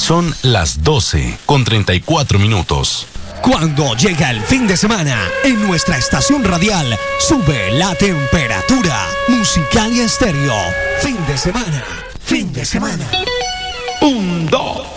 Son las 12:34. Cuando llega el fin de semana, en nuestra estación radial sube la temperatura. Musical y Estéreo. Fin de semana. Fin de semana. 1, 2.